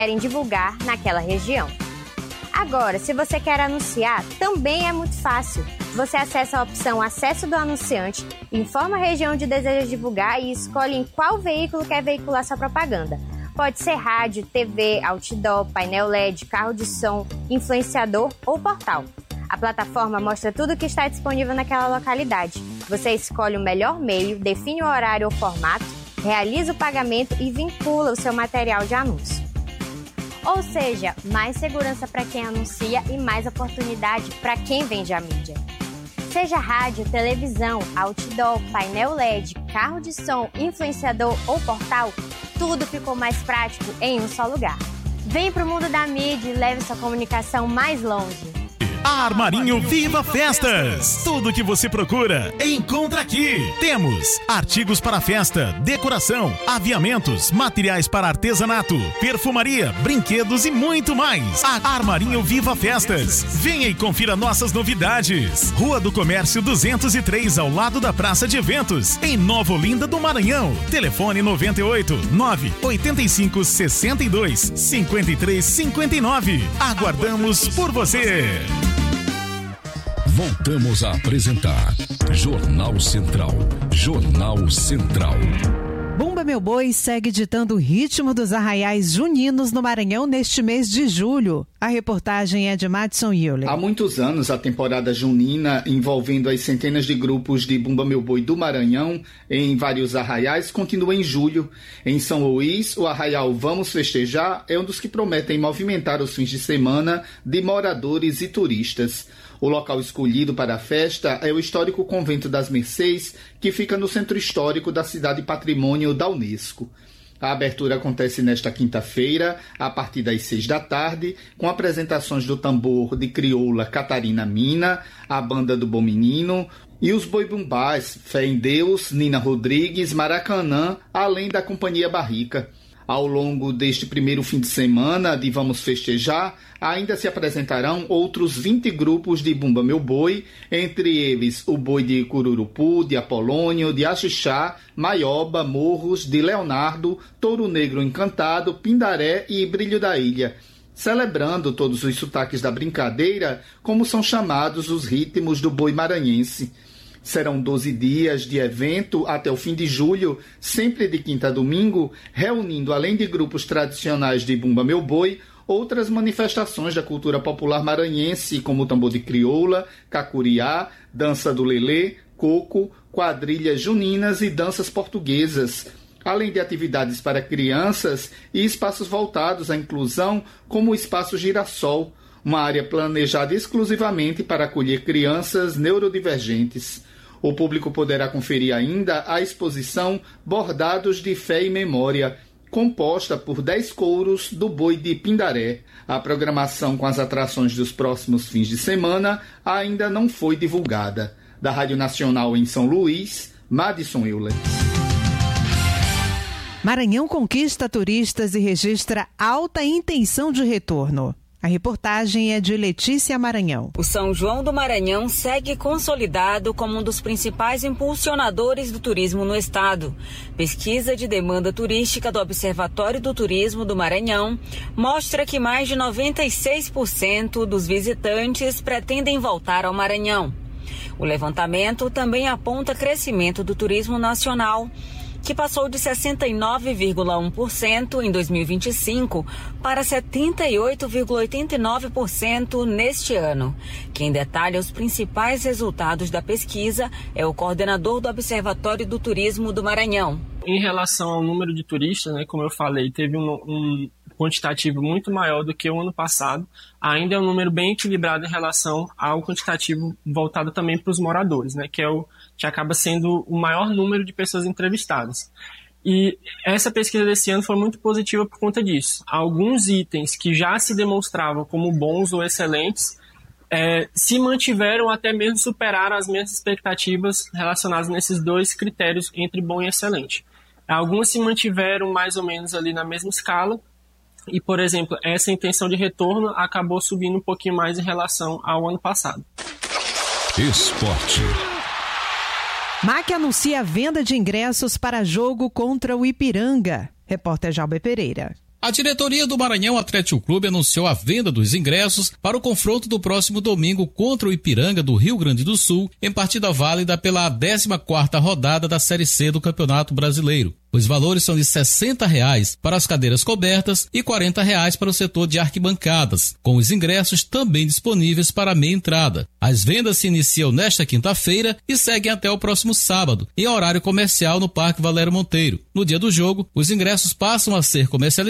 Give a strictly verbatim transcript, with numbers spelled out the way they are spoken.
querem divulgar naquela região. Agora, se você quer anunciar, também é muito fácil. Você acessa a opção Acesso do Anunciante, informa a região onde deseja divulgar e escolhe em qual veículo quer veicular sua propaganda. Pode ser rádio, T V, outdoor, painel L E D, carro de som, influenciador ou portal. A plataforma mostra tudo o que está disponível naquela localidade. Você escolhe o melhor meio, define o horário ou formato, realiza o pagamento e vincula o seu material de anúncio. Ou seja, mais segurança para quem anuncia e mais oportunidade para quem vende a mídia. Seja rádio, televisão, outdoor, painel L E D, carro de som, influenciador ou portal, tudo ficou mais prático em um só lugar. Vem pro mundo da mídia e leve sua comunicação mais longe. Armarinho Viva Festas. Tudo o que você procura, encontra aqui. Temos artigos para festa, decoração, aviamentos, materiais para artesanato, perfumaria, brinquedos e muito mais. Armarinho Viva Festas. Venha e confira nossas novidades. Rua do Comércio duzentos e três, ao lado da Praça de Eventos, em Nova Olinda do Maranhão. Telefone noventa e oito, nove oito cinco, sessenta e dois, cinquenta e três, cinquenta e nove. Aguardamos por você. Voltamos a apresentar Jornal Central. Jornal Central. Bumba Meu Boi segue ditando o ritmo dos arraiais juninos no Maranhão neste mês de julho. A reportagem é de Madison Euler. Há muitos anos, a temporada junina, envolvendo as centenas de grupos de Bumba Meu Boi do Maranhão em vários arraiais, continua em julho. Em São Luís, o arraial Vamos Festejar é um dos que prometem movimentar os fins de semana de moradores e turistas. O local escolhido para a festa é o histórico Convento das Mercês, que fica no centro histórico da cidade Patrimônio da Unesco. A abertura acontece nesta quinta-feira, a partir das seis da tarde, com apresentações do tambor de crioula Catarina Mina, a banda do Bom Menino e os boi-bumbás Fé em Deus, Nina Rodrigues, Maracanã, além da Companhia Barrica. Ao longo deste primeiro fim de semana de Vamos Festejar, ainda se apresentarão outros vinte grupos de Bumba Meu Boi, entre eles o boi de Cururupu, de Apolônio, de Axixá, Maioba, Morros, de Leonardo, Touro Negro Encantado, Pindaré e Brilho da Ilha, celebrando todos os sotaques da brincadeira, como são chamados os ritmos do boi maranhense. Serão doze dias de evento até o fim de julho, sempre de quinta a domingo, reunindo, além de grupos tradicionais de Bumba Meu Boi, outras manifestações da cultura popular maranhense, como o tambor de crioula, cacuriá, dança do lelê, coco, quadrilhas juninas e danças portuguesas, além de atividades para crianças e espaços voltados à inclusão, como o Espaço Girassol, uma área planejada exclusivamente para acolher crianças neurodivergentes. O público poderá conferir ainda a exposição Bordados de Fé e Memória, composta por dez couros do boi de Pindaré. A programação com as atrações dos próximos fins de semana ainda não foi divulgada. Da Rádio Nacional em São Luís, Madison Euler. Maranhão conquista turistas e registra alta intenção de retorno. A reportagem é de Letícia Maranhão. O São João do Maranhão segue consolidado como um dos principais impulsionadores do turismo no estado. Pesquisa de demanda turística do Observatório do Turismo do Maranhão mostra que mais de noventa e seis por cento dos visitantes pretendem voltar ao Maranhão. O levantamento também aponta crescimento do turismo nacional, que passou de sessenta e nove vírgula um por cento em dois mil e vinte e cinco para setenta e oito vírgula oitenta e nove por cento neste ano. Quem detalha os principais resultados da pesquisa é o coordenador do Observatório do Turismo do Maranhão. Em relação ao número de turistas, né, como eu falei, teve um, um quantitativo muito maior do que o ano passado. Ainda é um número bem equilibrado em relação ao quantitativo voltado também para os moradores, né, que é o que acaba sendo o maior número de pessoas entrevistadas. E essa pesquisa desse ano foi muito positiva por conta disso. Alguns itens que já se demonstravam como bons ou excelentes é, se mantiveram, até mesmo superaram as minhas expectativas relacionadas nesses dois critérios entre bom e excelente. Alguns se mantiveram mais ou menos ali na mesma escala e, por exemplo, essa intenção de retorno acabou subindo um pouquinho mais em relação ao ano passado. Esporte. M A C anuncia a venda de ingressos para jogo contra o Ipiranga. Repórter Jalber Pereira. A diretoria do Maranhão Atlético Clube anunciou a venda dos ingressos para o confronto do próximo domingo contra o Ipiranga do Rio Grande do Sul, em partida válida pela décima quarta rodada da Série C do Campeonato Brasileiro. Os valores são de sessenta reais para as cadeiras cobertas e quarenta reais para o setor de arquibancadas, com os ingressos também disponíveis para meia entrada. As vendas se iniciam nesta quinta-feira e seguem até o próximo sábado, em horário comercial no Parque Valério Monteiro. No dia do jogo, os ingressos passam a ser comercializados